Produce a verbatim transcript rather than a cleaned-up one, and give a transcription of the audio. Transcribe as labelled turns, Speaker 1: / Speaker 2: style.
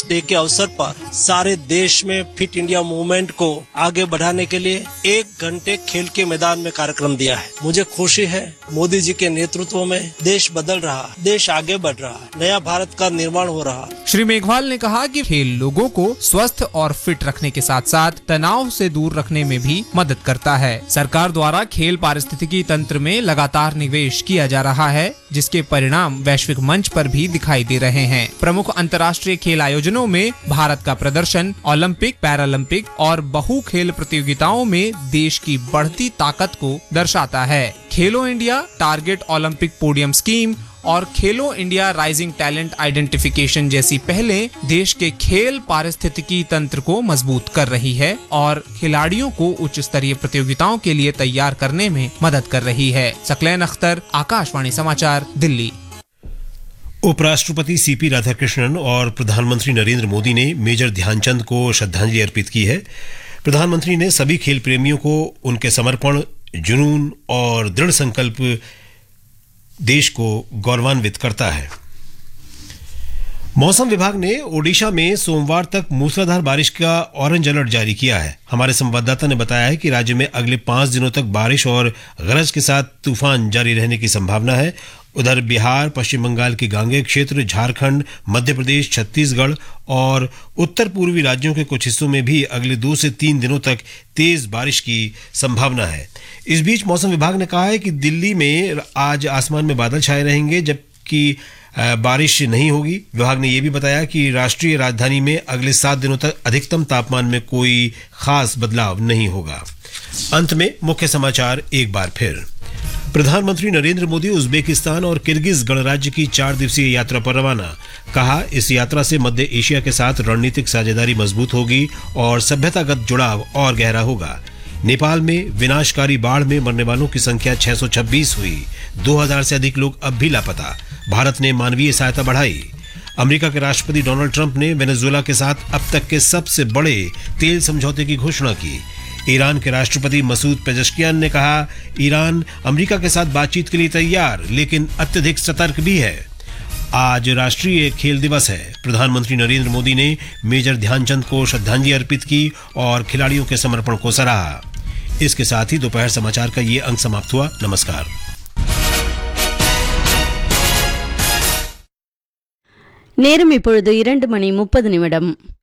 Speaker 1: Sports day के अवसर पर सारे देश में फिट इंडिया मूवमेंट को आगे बढ़ाने के लिए एक घंटे खेल के मैदान में कार्यक्रम दिया है। मुझे खुशी है मोदी जी के नेतृत्व में देश बदल रहा, देश आगे बढ़ रहा, नया भारत का निर्माण हो रहा।
Speaker 2: श्री मेघवाल ने कहा कि खेल लोगों को स्वस्थ और फिट रखने के साथ साथ तनाव से दूर रखने में भी मदद करता है। सरकार द्वारा खेल पारिस्थितिकी तंत्र में लगातार निवेश किया जा रहा है, जिसके परिणाम वैश्विक मंच पर भी दिखाई दे रहे हैं। प्रमुख अंतर्राष्ट्रीय खेल आयोजनों में भारत का प्रदर्शन ओलंपिक, पैरालंपिक और बहु खेल प्रतियोगिताओं में देश की बढ़ती ताकत को दर्शाता है। खेलो India target Olympic podium scheme और खेलो इंडिया राइजिंग टैलेंट आइडेंटिफिकेशन जैसी पहलें देश के खेल पारिस्थितिकी तंत्र को मजबूत कर रही है और खिलाड़ियों को उच्च स्तरीय प्रतियोगिताओं के लिए तैयार करने में मदद कर रही है। सकलैन अख्तर, आकाशवाणी समाचार, दिल्ली।
Speaker 3: उपराष्ट्रपति सीपी राधाकृष्णन और प्रधानमंत्री नरेंद्र मोदी ने मेजर ध्यानचंद को श्रद्धांजलि अर्पित की है। प्रधानमंत्री ने सभी खेल प्रेमियों को उनके समर्पण, जुनून और दृढ़ संकल्प देश को गौरवान्वित करता है। मौसम विभाग ने ओडिशा में सोमवार तक मूसलाधार बारिश का ऑरेंज अलर्ट जारी किया है। हमारे संवाददाता ने बताया है कि राज्य में अगले पांच दिनों तक बारिश और गरज के साथ तूफान जारी रहने की संभावना है। उधर बिहार, पश्चिम बंगाल के गांगेय क्षेत्र, झारखंड, मध्य प्रदेश, छत्तीसगढ़ और उत्तर पूर्वी राज्यों के कुछ हिस्सों में भी अगले दो से तीन दिनों तक तेज बारिश की संभावना है। इस बीच मौसम विभाग ने कहा है कि दिल्ली में आज आसमान में बादल छाए रहेंगे, जबकि बारिश नहीं होगी। विभाग ने यह भी बताया कि राष्ट्रीय राजधानी में अगले सात दिनों तक अधिकतम तापमान में कोई खास बदलाव नहीं होगा। अंत में मुख्य समाचार एक बार फिर। प्रधानमंत्री नरेंद्र मोदी उज्बेकिस्तान और किर्गिज गणराज्य की चार दिवसीय यात्रा पर रवाना। कहा, इस यात्रा से मध्य एशिया के साथ रणनीतिक साझेदारी मजबूत होगी और सभ्यतागत जुड़ाव और गहरा होगा। नेपाल में विनाशकारी बाढ़ में मरने वालों की संख्या छह सौ छब्बीस हुई। दो हज़ार से अधिक लोग अब भी लापता। भारत ने मानवीय सहायता बढ़ाई। अमेरिका के राष्ट्रपति डोनाल्ड ट्रंप ने वेनेजुएला के साथ अब तक के सबसे बड़े तेल समझौते की घोषणा की। ईरान के राष्ट्रपति मसूद पेजेश्कियान ने कहा, ईरान अमेरिका के साथ बातचीत के लिए तैयार, लेकिन अत्यधिक सतर्क भी है। आज राष्ट्रीय खेल दिवस है। प्रधानमंत्री नरेंद्र मोदी ने मेजर ध्यानचंद को श्रद्धांजलि अर्पित की और खिलाड़ियों के समर्पण को सराहा। इसके साथ ही दोपहर समाचार का ये अंक समाप्त हुआ। नमस्कार।
Speaker 4: நேரம் இப்பொழுது இரண்டு மணி முப்பது நிமிடம்.